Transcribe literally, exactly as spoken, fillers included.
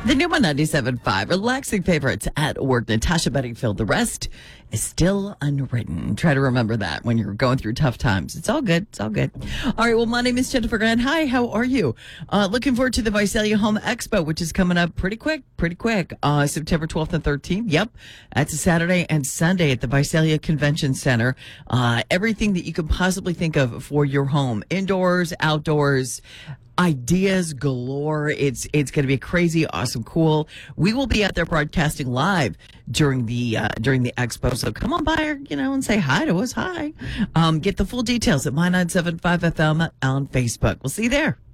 The new one, ninety-seven point five. Relaxing favorites at work. Natasha Bedingfield. The rest is still unwritten. Try to remember that when you're going through tough times. It's all good. It's all good. All right. Well, my name is Jennifer Grant. Hi. How are you? Uh, looking forward to the Visalia Home Expo, which is coming up pretty quick. Pretty quick. Uh, September twelfth and thirteenth. Yep. That's a Saturday and Sunday at the Visalia Convention Center. Uh, everything that you could possibly think of for your home. Indoors, outdoors. Ideas galore. It's it's going to be crazy, awesome, cool. We will be out there broadcasting live during the uh, during the expo. So come on by, you know, and say hi to us. Hi. Um, get the full details at My nine seven five F M on Facebook. We'll see you there.